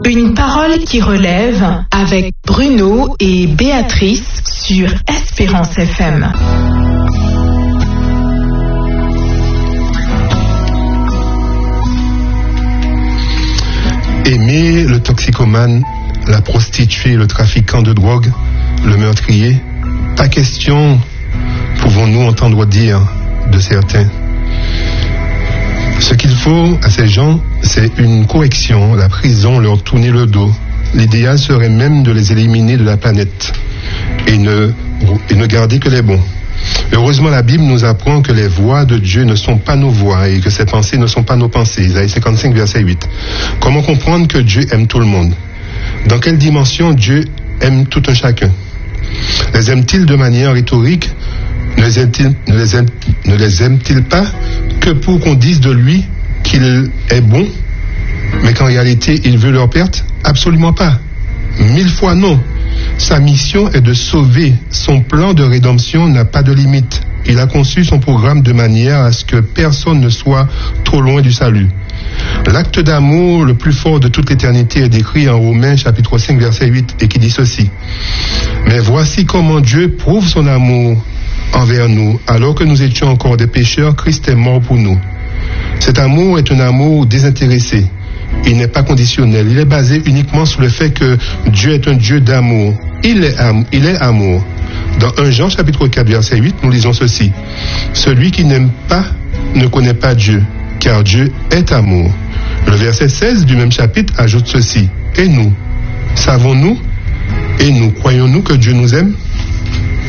Une parole qui relève avec Bruno et Béatrice sur Espérance FM. Aimer le toxicomane, la prostituée, le trafiquant de drogue, le meurtrier, pas question, pouvons-nous entendre dire de certains. Ce qu'il faut à ces gens, c'est une correction, la prison, leur tourner le dos. L'idéal serait même de les éliminer de la planète et ne garder que les bons. Heureusement, la Bible nous apprend que les voies de Dieu ne sont pas nos voies et que ses pensées ne sont pas nos pensées. Isaïe 55, verset 8. Comment comprendre que Dieu aime tout le monde? Dans quelle dimension Dieu aime tout un chacun? Les aime-t-il de manière rhétorique? Ne les aime-t-il pas que pour qu'on dise de lui qu'il est bon, mais qu'en réalité il veut leur perte? Absolument pas. 1000 fois non. Sa mission est de sauver. Son plan de rédemption n'a pas de limite. Il a conçu son programme de manière à ce que personne ne soit trop loin du salut. L'acte d'amour le plus fort de toute l'éternité est décrit en Romains chapitre 5 verset 8 et qui dit ceci. Mais voici comment Dieu prouve son amour envers nous. Alors que nous étions encore des pécheurs, Christ est mort pour nous. Cet amour est un amour désintéressé. Il n'est pas conditionnel. Il est basé uniquement sur le fait que Dieu est un Dieu d'amour. Il est amour. Dans 1 Jean chapitre 4 verset 8, nous lisons ceci. Celui qui n'aime pas ne connaît pas Dieu, car Dieu est amour. Le verset 16 du même chapitre ajoute ceci. Et nous, savons-nous et nous croyons-nous que Dieu nous aime?